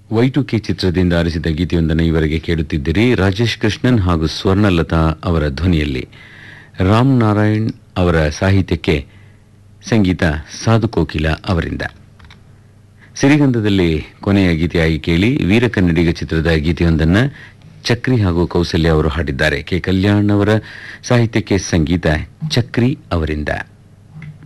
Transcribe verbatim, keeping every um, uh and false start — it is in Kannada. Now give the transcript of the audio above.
ವೈ ಟು ಕೆ ಚಿತ್ರದಿಂದ ಆರಿಸಿದ ಗೀತೆಯೊಂದನ್ನು ಇವರೆಗೆ ಕೇಳುತ್ತಿದ್ದಿರಿ. ರಾಜೇಶ್ ಕೃಷ್ಣನ್ ಹಾಗೂ ಸ್ವರ್ಣಲತಾ ಅವರ ಧ್ವನಿಯಲ್ಲಿ. ರಾಮ್ ನಾರಾಯಣ್ ಅವರ ಸಾಹಿತ್ಯಕ್ಕೆ ಸಂಗೀತ ಸಾಧು ಕೋಕಿಲ ಅವರಿಂದ. ಸಿರಿಗಂಧದಲ್ಲಿ ಕೊನೆಯ ಗೀತೆಯಾಗಿ ಕೇಳಿ ವೀರಕನ್ನಡಿಗ ಚಿತ್ರದ ಗೀತೆಯೊಂದನ್ನು ಚಕ್ರಿ ಹಾಗೂ ಕೌಸಲ್ಯ ಅವರು ಹಾಡಿದ್ದಾರೆ. ಕೆ ಕಲ್ಯಾಣ್ ಅವರ ಸಾಹಿತ್ಯಕ್ಕೆ ಸಂಗೀತ ಚಕ್ರಿ ಅವರಿಂದ.